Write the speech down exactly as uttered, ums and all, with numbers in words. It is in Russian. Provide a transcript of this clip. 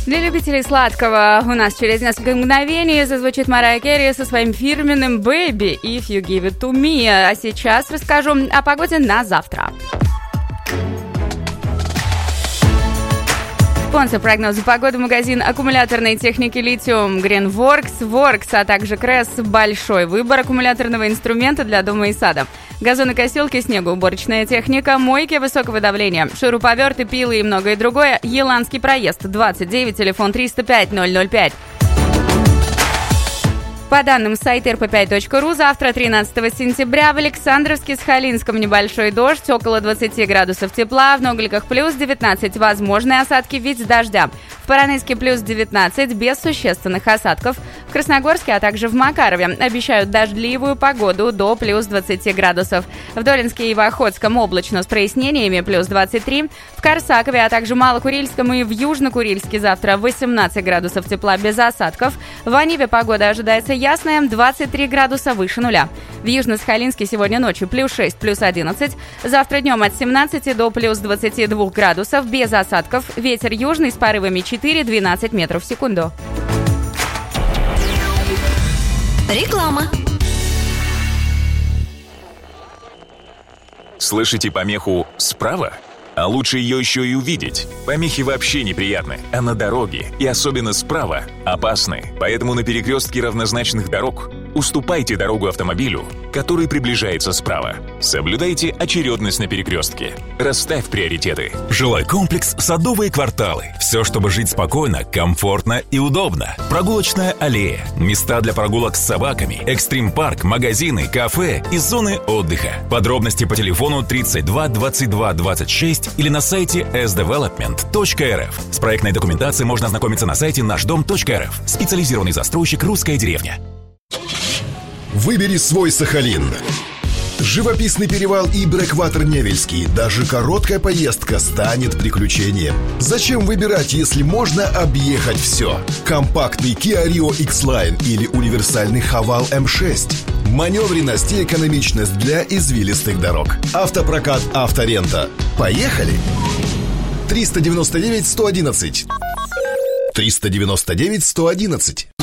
Для любителей сладкого у нас через несколько мгновений зазвучит Марайя Керри со своим фирменным «Baby, if you give it to me». А сейчас расскажу о погоде на завтра. Спонсор прогноза погоды — магазин аккумуляторной техники «Литиум», Greenworks, Works, а также Кресс. Большой выбор аккумуляторного инструмента для дома и сада. Газонокосилки, снегоуборочная техника, мойки высокого давления, шуруповерты, пилы и многое другое. Еланский проезд, двадцать девять, телефон триста пять ноль ноль пять. По данным сайта эр пэ пять точка ру, завтра, тринадцатого сентября, в Александровске-Сахалинском небольшой дождь, около двадцати градусов тепла, в Ногликах плюс девятнадцать, возможные осадки в виде дождя. В Поронайске плюс девятнадцать, без существенных осадков. В Красногорске, а также в Макарове обещают дождливую погоду до плюс двадцати градусов. В Долинске и в Охотском облачно с прояснениями, плюс двадцать три. В Корсакове, а также Малокурильском и в Южнокурильске завтра восемнадцать градусов тепла без осадков. В Аниве погода ожидается ясная, двадцать три градуса выше нуля. В Южно-Сахалинске сегодня ночью плюс шесть, плюс одиннадцать. Завтра днем от семнадцати до плюс двадцати двух градусов без осадков. Ветер южный с порывами четыре-двенадцать метров в секунду. Реклама. Слышите помеху «справа»? А лучше ее еще и увидеть. Помехи вообще неприятны, а на дороге, и особенно справа, опасны. Поэтому на перекрестке равнозначных дорог уступайте дорогу автомобилю, который приближается справа. Соблюдайте очередность на перекрестке. Расставь приоритеты. Жилой-комплекс «Садовые кварталы». Все, чтобы жить спокойно, комфортно и удобно. Прогулочная аллея, места для прогулок с собаками, экстрим-парк, магазины, кафе и зоны отдыха. Подробности по телефону тридцать два двадцать два двадцать шесть или на сайте эс девелопмент точка эр эф. С проектной документацией можно ознакомиться на сайте наш дом точка эр эф. Специализированный застройщик «Русская деревня». Выбери свой Сахалин. Живописный перевал и Брэкватер Невельский. Даже короткая поездка станет приключением. Зачем выбирать, если можно объехать все? Компактный Kia Rio X-Line или универсальный Haval эм шесть. Маневренность и экономичность для извилистых дорог. Автопрокат «Авторента». Поехали! триста девяносто девять сто одиннадцать. триста девяносто девять сто одиннадцать.